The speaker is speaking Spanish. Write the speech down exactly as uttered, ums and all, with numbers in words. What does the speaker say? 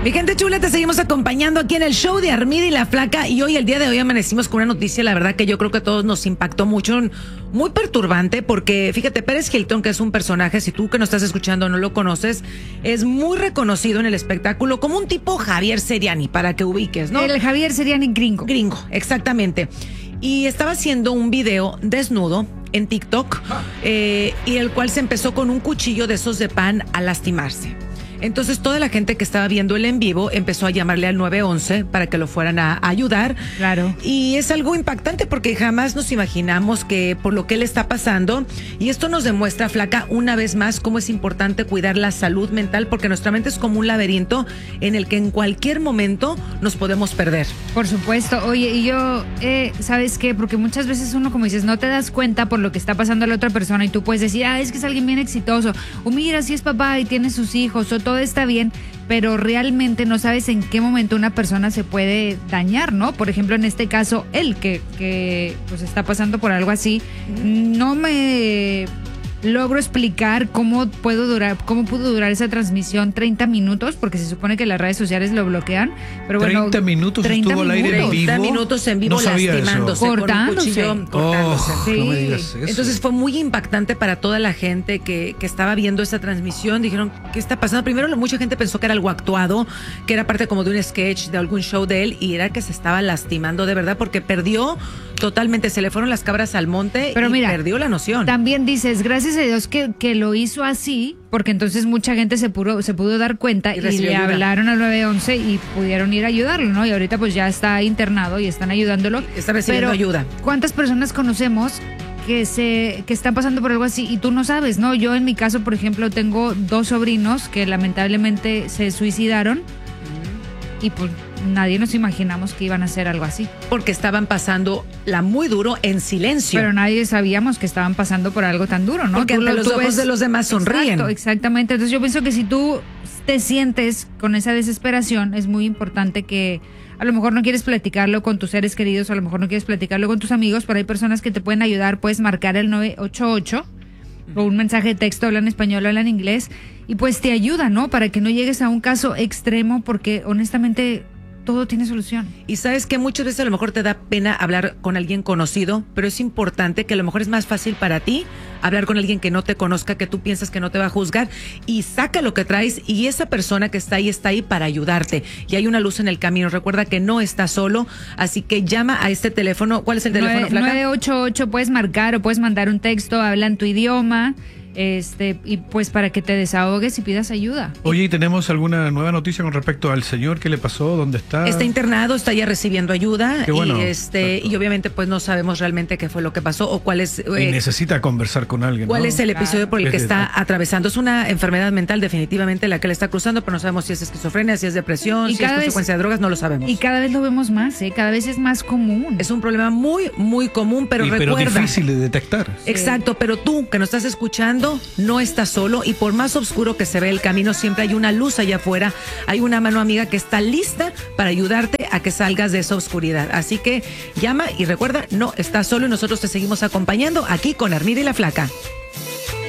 Mi gente chula, te seguimos acompañando aquí en el show de Armida y la Flaca. Y hoy, el día de hoy, amanecimos con una noticia, la verdad que yo creo que a todos nos impactó mucho, muy perturbante, porque fíjate, Pérez Hilton, que es un personaje, si tú que nos estás escuchando no lo conoces, es muy reconocido en el espectáculo como un tipo Javier Seriani, para que ubiques, ¿no? El Javier Seriani gringo. Gringo, exactamente. Y estaba haciendo un video desnudo en TikTok, eh, y el cual se empezó con un cuchillo de esos de pan a lastimarse. Entonces toda la gente que estaba viendo el en vivo empezó a llamarle al nueve once para que lo fueran a, a ayudar. Claro. Y es algo impactante porque jamás nos imaginamos que por lo que él está pasando, y esto nos demuestra, Flaca, una vez más cómo es importante cuidar la salud mental, porque nuestra mente es como un laberinto en el que en cualquier momento nos podemos perder. Por supuesto. Oye, y yo, eh, ¿sabes qué? Porque muchas veces uno, como dices, no te das cuenta por lo que está pasando a la otra persona y tú puedes decir, ah, es que es alguien bien exitoso, o mira, si es papá y tiene sus hijos, o todo está bien, pero realmente no sabes en qué momento una persona se puede dañar, ¿no? Por ejemplo, en este caso, él que, que pues está pasando por algo así, no me logro explicar cómo puedo durar, cómo pudo durar esa transmisión treinta minutos, porque se supone que las redes sociales lo bloquean, pero bueno, treinta minutos treinta estuvo al aire en vivo. treinta minutos en vivo, No sabía lastimándose, eso. con un Cortándose. cuchillo, cortándose. Oh, Sí. no me digas eso. Entonces fue muy impactante para toda la gente que, que estaba viendo esta transmisión. Dijeron, ¿qué está pasando? Primero, mucha gente pensó que era algo actuado, que era parte como de un sketch, de algún show de él, y era que se estaba lastimando de verdad, porque perdió totalmente, se le fueron las cabras al monte. Pero y mira, perdió la noción. También dices, gracias a Dios que, que lo hizo así, porque entonces mucha gente se pudo, se pudo dar cuenta Y y, recibió le ayuda. hablaron al nueve once y pudieron ir a ayudarlo, ¿no? Y ahorita pues ya está internado y están ayudándolo. Está recibiendo Pero, ayuda. ¿cuántas personas conocemos que se que están pasando por algo así y tú no sabes, ¿no? Yo en mi caso, por ejemplo, tengo dos sobrinos que lamentablemente se suicidaron y pues nadie nos imaginamos que iban a hacer algo así. Porque estaban pasando la muy duro en silencio. Pero nadie sabíamos que estaban pasando por algo tan duro, ¿no? Porque Tú ante lo- los tú ojos ves- de los demás sonríen. Exacto, exactamente. Entonces yo pienso que si tú te sientes con esa desesperación, es muy importante que a lo mejor no quieres platicarlo con tus seres queridos, a lo mejor no quieres platicarlo con tus amigos, pero hay personas que te pueden ayudar. Puedes marcar el nueve ocho ocho o un mensaje de texto, hablan español, hablan inglés, y pues te ayuda, ¿no? Para que no llegues a un caso extremo, porque honestamente todo tiene solución. Y sabes que muchas veces a lo mejor te da pena hablar con alguien conocido, pero es importante que a lo mejor es más fácil para ti hablar con alguien que no te conozca, que tú piensas que no te va a juzgar, y saca lo que traes, y esa persona que está ahí está ahí para ayudarte. Y hay una luz en el camino. Recuerda que no estás solo, así que llama a este teléfono. ¿Cuál es el teléfono, Flaca? nueve ocho ocho, puedes marcar o puedes mandar un texto, hablan tu idioma, este y pues para que te desahogues y pidas ayuda. Oye, ¿y tenemos alguna nueva noticia con respecto al señor? ¿Qué le pasó? ¿Dónde está? Está internado, está ya recibiendo ayuda. Qué bueno. Y este Perfecto. y obviamente pues no sabemos realmente qué fue lo que pasó o cuál es Y eh, necesita conversar con alguien, cuál ¿no? es el episodio por el que Es- está atravesando. Es una enfermedad mental definitivamente la que le está cruzando, pero no sabemos si es esquizofrenia, si es depresión, Y si es cada vez- consecuencia de drogas, no lo sabemos. Y cada vez lo vemos más, ¿eh? Cada vez es más común. Es un problema muy, muy común, pero y- pero recuerda. difícil de detectar. Exacto, pero tú que nos estás escuchando no estás solo, y por más oscuro que se ve el camino, siempre hay una luz allá afuera, hay una mano amiga que está lista para ayudarte a que salgas de esa oscuridad. Así que llama y recuerda, no estás solo, y nosotros te seguimos acompañando aquí con Armida y la Flaca.